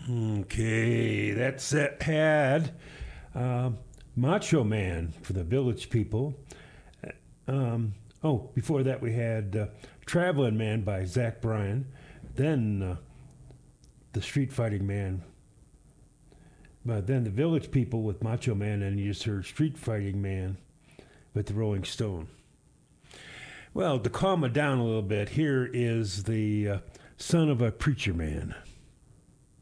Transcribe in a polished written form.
Okay, that's had Macho Man for the Village People. Before that we had Traveling Man by Zach Bryan. Then the Street Fighting Man. But then the Village People with Macho Man, and you just heard Street Fighting Man with the Rolling Stone. Well, to calm it down a little bit, here is the Son of a Preacher Man.